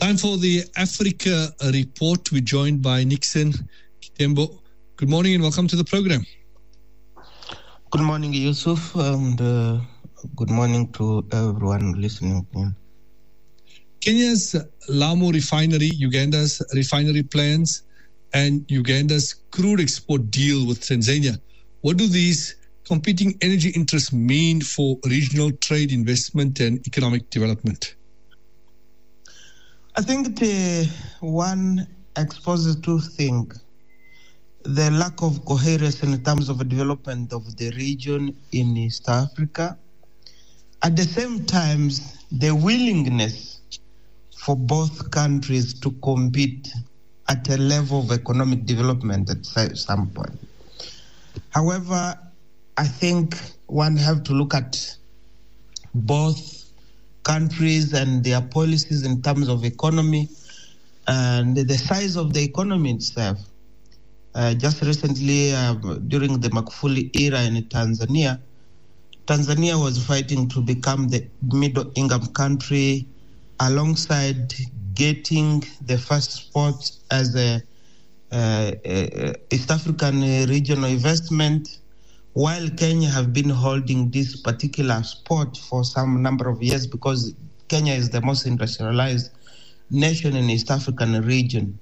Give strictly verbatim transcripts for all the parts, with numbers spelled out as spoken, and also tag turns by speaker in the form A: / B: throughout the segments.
A: Time for the Africa Report. We're joined by Nixon Kitembo. Good morning and welcome to the program.
B: Good morning, Yusuf, and uh, good morning to everyone listening in.
A: Kenya's Lamu refinery, Uganda's refinery plans, and Uganda's crude export deal with Tanzania. What do these competing energy interests mean for regional trade, investment, and economic development?
B: I think the one exposes two things. The lack of coherence in terms of the development of the region in East Africa. At the same time, the willingness for both countries to compete at a level of economic development at some point. However, I think one have to look at both countries and their policies in terms of economy and the size of the economy itself. Uh, just recently, uh, during the Magufuli era in Tanzania, Tanzania was fighting to become the middle-income country alongside getting the first spot as a, uh, a East African regional investment, while Kenya have been holding this particular spot for some number of years because Kenya is the most industrialized nation in East African region.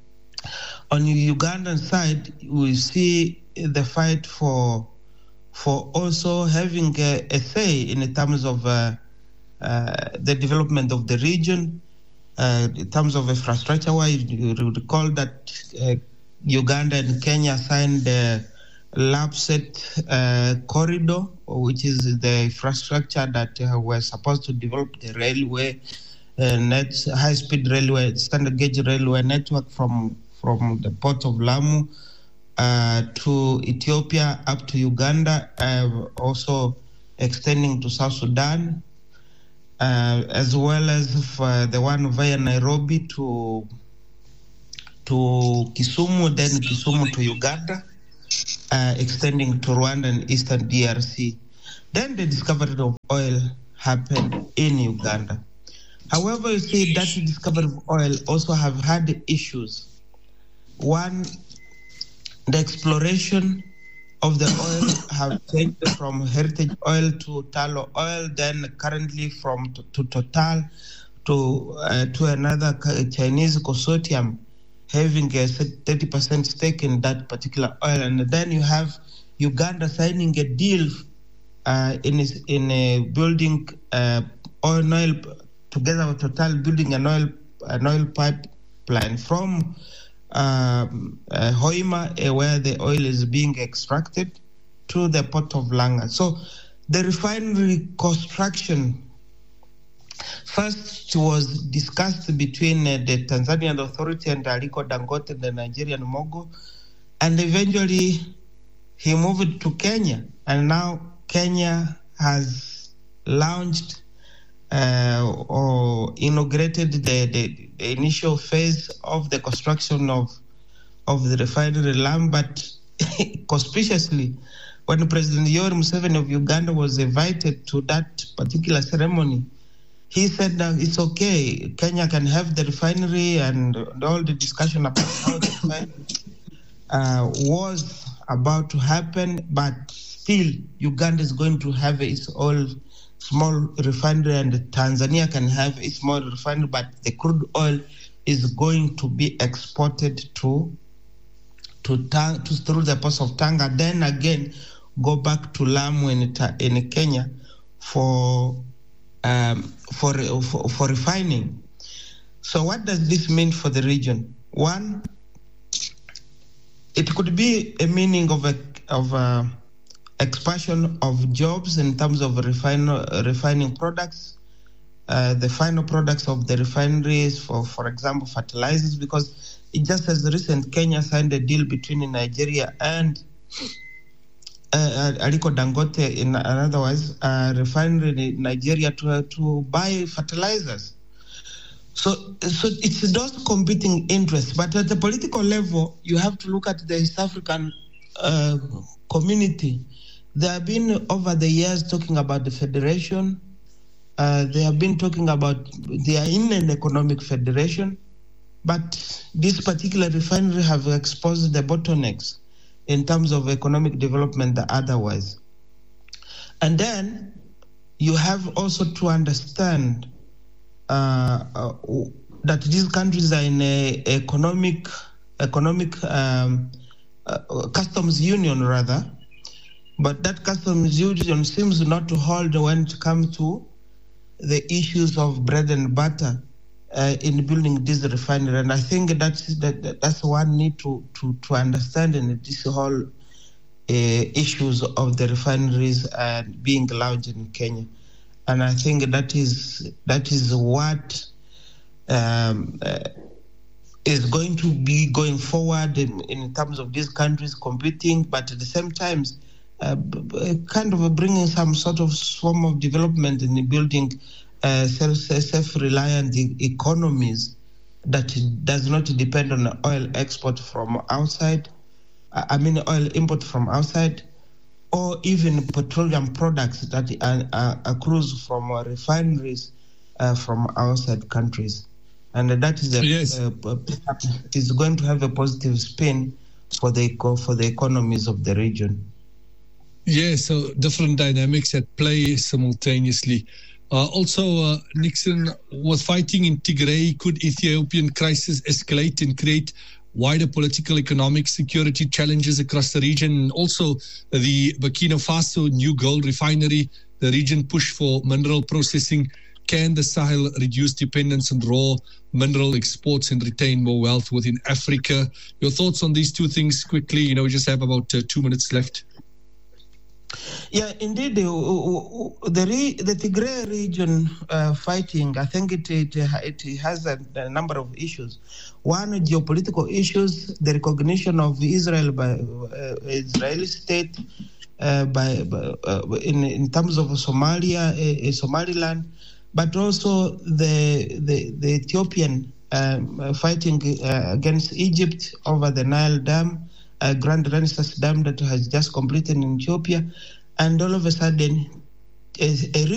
B: On the Ugandan side, we see the fight for for also having a, a say in terms of uh, uh, the development of the region, uh, in terms of infrastructure. Why you recall that uh, Uganda and Kenya signed the LAPSSET uh, corridor, which is the infrastructure that uh, were supposed to develop the railway, uh, net high-speed railway, standard gauge railway network from from the port of Lamu uh, to Ethiopia up to Uganda, uh, also extending to South Sudan, uh, as well as for the one via Nairobi to to Kisumu, then Kisumu to Uganda, uh, extending to Rwanda and Eastern D R C. Then the discovery of oil happened in Uganda. However, you see that discovery of oil also have had issues. One, the exploration of the oil have changed from heritage oil to tallow oil, then currently from to, to Total to uh, to another Chinese consortium having a thirty percent stake in that particular oil. And then you have Uganda signing a deal uh, in in a building uh, oil, oil together with Total, building an oil an oil pipeline from Um, uh, Hoima, uh, where the oil is being extracted, to the port of Langa. So the refinery construction first was discussed between uh, the Tanzanian authority and Aliko Dangote, the Nigerian mogul, and eventually he moved to Kenya, and now Kenya has launched Uh, or inaugurated the, the, the initial phase of the construction of of the refinery Lamu, but conspicuously, when President Yoweri Museveni of Uganda was invited to that particular ceremony, he said that it's okay, Kenya can have the refinery, and all the discussion about how the refinery uh, was about to happen, but still Uganda is going to have its own small refinery, and Tanzania can have a small refinery, but the crude oil is going to be exported to to, to through the ports of Tanga, then again go back to Lamu in, in Kenya for, um, for for for refining. So what does this mean for the region? One, it could be a meaning of a of a expansion of jobs in terms of refine, refining products, uh, the final products of the refineries, for, for example, fertilizers, because it just as recent, Kenya signed a deal between Nigeria and uh, Aliko Dangote, in another words, uh, refinery in Nigeria to, to buy fertilizers. So, so it's those competing interests. But at the political level, you have to look at the East African uh, community. There have been, over the years, talking about the federation, Uh, they have been talking about they are in an economic federation, but this particular refinery have exposed the bottlenecks in terms of economic development otherwise. And then you have also to understand uh, uh, that these countries are in a economic economic um, uh, customs union rather, but that customs union seems not to hold when it comes to the issues of bread and butter uh, in building this refinery. And I think that's that, that's one need to to to understand in this whole uh, issues of the refineries uh, being launched in Kenya. And I think that is that is what um, uh, is going to be going forward in, in terms of these countries competing, but at the same time, uh, kind of bringing some sort of form of development in building uh, self, self-reliant economies that does not depend on oil export from outside, I mean oil import from outside, or even petroleum products that are, are accrues from refineries uh, from outside countries. And that is a,
A: yes.
B: uh, is going to have a positive spin for the for the economies of the region.
A: Yes, so different dynamics at play simultaneously. Uh, also, uh, Nixon was fighting in Tigray. Could Ethiopian crisis escalate and create wider political, economic, security challenges across the region? Also, the Burkina Faso new gold refinery, the region push for mineral processing. Can the Sahel reduce dependence on raw mineral exports and retain more wealth within Africa? Your thoughts on these two things quickly? You know, we just have about uh, two minutes left.
B: Yeah, indeed, the the, the Tigray region uh, fighting, I think it it, it has a, a number of issues. One, geopolitical issues, the recognition of Israel by uh, Israeli state uh, by, by uh, in in terms of Somalia, uh, Somaliland, but also the the, the Ethiopian um, fighting uh, against Egypt over the Nile Dam. A Grand Renaissance Dam that has just completed in Ethiopia, and all of a sudden, a, a